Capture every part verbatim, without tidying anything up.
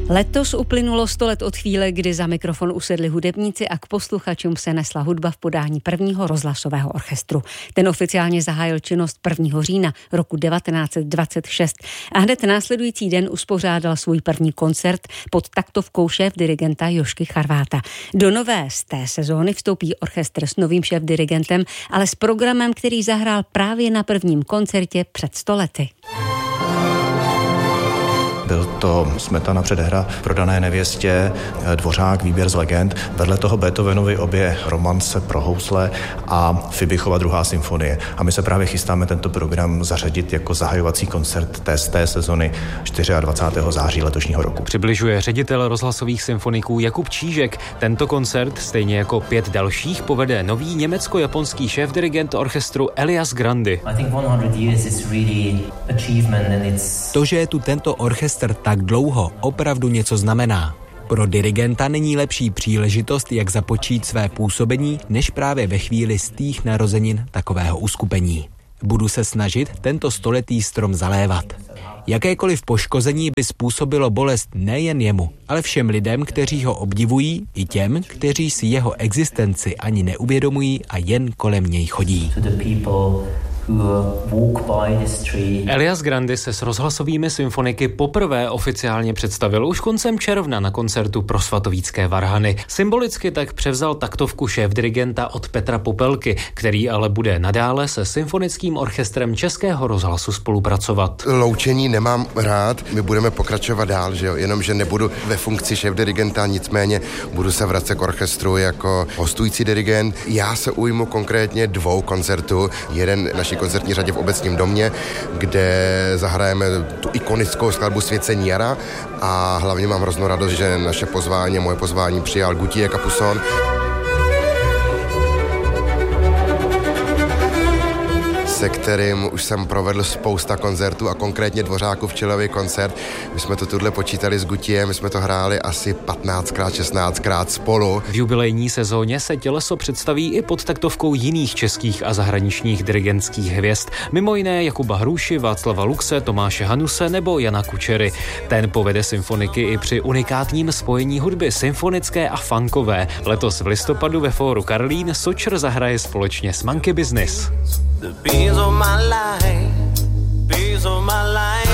Letos uplynulo sto let od chvíle, kdy za mikrofon usedli hudebníci a k posluchačům se nesla hudba v podání prvního rozhlasového orchestru. Ten oficiálně zahájil činnost prvního října roku devatenáct set dvacet šest a hned následující den uspořádal svůj první koncert pod taktovkou šéfdirigenta Jožky Charváta. Do nové z té sezóny vstoupí orchestr s novým šéfdirigentem, ale s programem, který zahrál právě na prvním koncertě před sto lety. Byl to Smetana předehra Prodané nevěstě, Dvořák, Výběr z legend, vedle toho Beethovenovy obě romance pro housle a Fibichova druhá symfonie. A my se právě chystáme tento program zařadit jako zahajovací koncert té z té sezony dvacátého čtvrtého září letošního roku. Přibližuje ředitel rozhlasových symfoniků Jakub Čížek. Tento koncert, stejně jako pět dalších, povede nový německo-japonský šéfdirigent orchestru Elias Grandi. To, že je tu tento orchestr tak dlouho, opravdu něco znamená. Pro dirigenta není lepší příležitost, jak započít své působení, než právě ve chvíli stých narozenin takového uskupení. Budu se snažit tento stoletý strom zalévat. Jakékoliv poškození by způsobilo bolest nejen jemu, ale všem lidem, kteří ho obdivují, i těm, kteří si jeho existenci ani neuvědomují a jen kolem něj chodí. Elias Grandi se s rozhlasovými symfoniky poprvé oficiálně představil už koncem června na koncertu pro svatovícké varhany. Symbolicky tak převzal taktovku šéfdirigenta od Petra Popelky, který ale bude nadále se symfonickým orchestrem Českého rozhlasu spolupracovat. Loučení nemám rád, my budeme pokračovat dál, že jo? Jenomže nebudu ve funkci šéfdirigenta, nicméně budu se vracet k orchestru jako hostující dirigent. Já se ujmu konkrétně dvou koncertů, jeden naší koncertní řadě v Obecním domě, kde zahrajeme tu ikonickou skladbu Svěcení jara a hlavně mám hroznou radost, že naše pozvání, moje pozvání přijal Gutierre Capusson. Se kterým už jsem provedl spousta koncertů a konkrétně Dvořákův včelový koncert. My jsme to tuhle počítali s Gutierrem, my jsme to hráli asi patnáctkrát, šestnáctkrát spolu. V jubilejní sezóně se těleso představí i pod taktovkou jiných českých a zahraničních dirigentských hvězd, mimo jiné Jakuba Hruši, Václava Luxe, Tomáše Hanuse nebo Jana Kučery. Ten povede symfoniky i při unikátním spojení hudby symfonické a funkové. Letos v listopadu ve Fóru Karlín Sočr zahraje společně s Monkey Business. The bees of my life, bees of my life.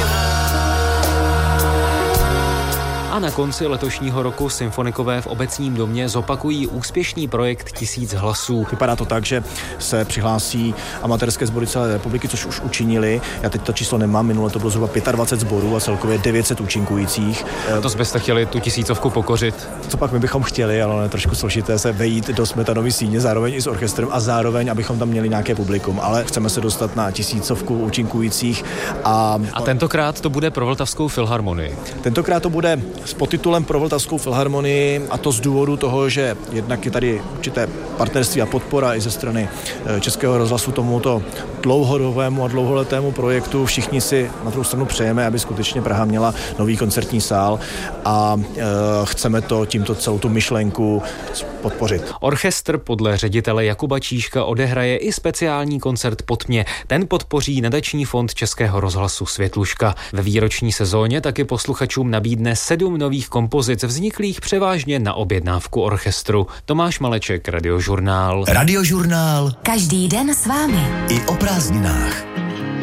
A na konci letošního roku symfonikové v Obecním domě zopakují úspěšný projekt Tisíc hlasů. Vypadá to tak, že se přihlásí amatérské sbory celé republiky, což už učinili. Já teď to číslo nemám, minule to bylo zhruba dvacet pět sborů a celkově devět set účinkujících. To byste chtěli tu tisícovku pokořit? Co pak my bychom chtěli, ale trošku složité se vejít do Smetanovy síně, zároveň i s orchestrem a zároveň, abychom tam měli nějaké publikum, ale chceme se dostat na tisícovku účinkujících. A, a tentokrát to bude pro Vltavskou filharmonii. Tentokrát to bude s podtitulem pro Vltavskou filharmonii, a to z důvodu toho, že jednak je tady určité partnerství a podpora i ze strany Českého rozhlasu tomuto dlouhodobému a dlouholetému projektu. Všichni si na druhou stranu přejeme, aby skutečně Praha měla nový koncertní sál a e, chceme to tímto celou tu myšlenku podpořit. Orchestr podle ředitele Jakuba Čížka odehraje i speciální koncert po tmě. Ten podpoří nadační fond Českého rozhlasu Světluška. Ve výroční sezóně taky posluchačům nabídne sedm nových kompozic vzniklých převážně na objednávku orchestru. Tomáš Maleček, Radiožurnál. Radiožurnál. Každý den s vámi. I o prázdninách.